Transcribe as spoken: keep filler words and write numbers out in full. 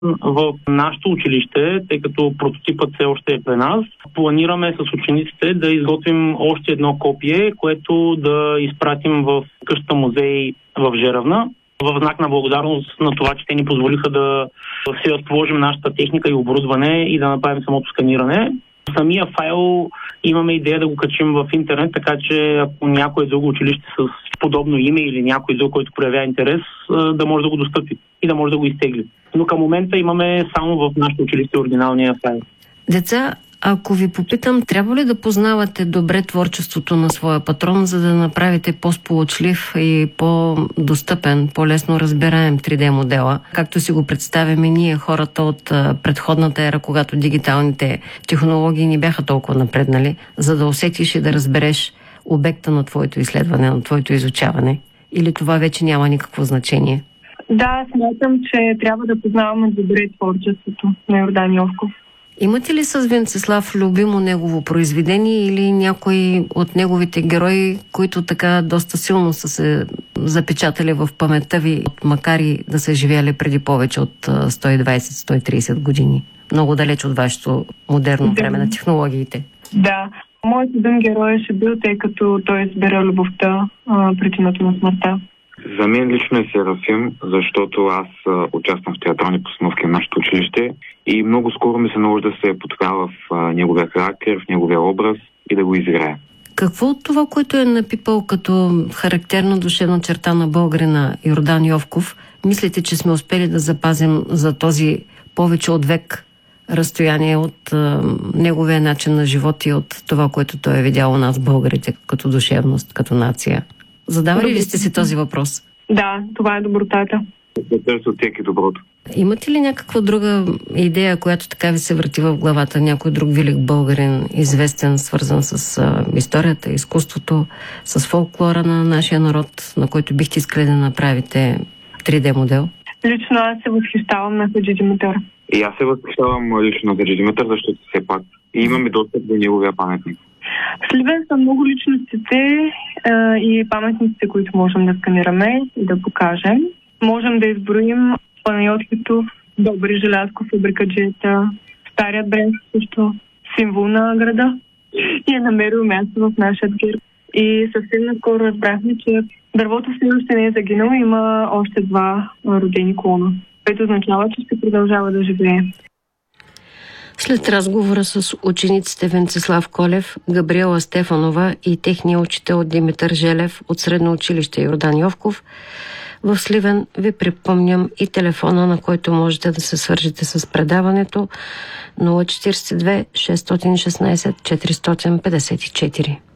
В нашето училище, тъй като прототипът все още е при нас, планираме с учениците да изготвим още едно копие, което да изпратим в къщата музей в Жеравна, в знак на благодарност на това, че те ни позволиха да си разположим нашата техника и оборудване и да направим самото сканиране. Самия файл имаме идея да го качим в интернет, така че ако някое друго училище с подобно име или някой друг, който проявява интерес, да може да го достъпи и да може да го изтегли. Но към момента имаме само в нашето училище оригиналния файл. Деца, ако ви попитам, трябва ли да познавате добре творчеството на своя патрон, за да направите по-сполучлив и по-достъпен, по-лесно разбираем три Д модела, както си го представяме ние, хората от предходната ера, когато дигиталните технологии не бяха толкова напреднали, за да усетиш и да разбереш обекта на твоето изследване, на твоето изучаване? Или това вече няма никакво значение? Да, смятам, че трябва да познаваме добре творчеството на Йордан Йовков. Имате ли с Венцислав любимо негово произведение или някои от неговите герои, които така доста силно са се запечатали в паметта ви, макар и да са живяли преди повече от сто и двайсет до сто и трийсет години? Много далеч от вашето модерно време на технологиите. Да. Моят един герой ще бил, тъй като той избира любовта, причината на смъртта. За мен лично е Серафим, защото аз а, участвам в театрални постановки на нашето училище и много скоро ми се наложи да се потваря в а, неговия характер, в неговия образ и да го изиграя. Какво от това, което е напипал като характерна душевна черта на българина Йордан Йовков, мислите, че сме успели да запазим за този повече от век разстояние от а, неговия начин на живот и от това, което той е видял у нас българите като душевност, като нация? Задавали ли сте си този въпрос? Да, това е добротата. Да търси от всеки доброто. Имате ли някаква друга идея, която така ви се върти в главата? Някой друг велик българин, известен, свързан с а, историята, изкуството, с фолклора на нашия народ, на който бихте искали да направите три Д модел? Лично аз се възхищавам на Хаджи Димитър. И аз се възхищавам лично на Хаджи Димитър, защото все пак и имаме достъп до неговия паметник. В Сливен са много личностите а, и паметниците, които можем да сканираме и да покажем. Можем да изброим Панайот Хитов, Добри Желязков, фабрикаджията, Старият Брест също, символ на града и е намерил място в нашия герб. И съвсем наскоро разбрахме, че дървото все още не е загинало, има още два родени клона, което означава, че ще продължава да живее. След разговора с учениците Венцислав Колев, Габриела Стефанова и техния учител Димитър Желев от Средно училище Йордан Йовков, в Сливен ви припомням и телефона, на който можете да се свържете с предаването нула четирийсет и две шестстотин и шестнайсет четиристотин петдесет и четири.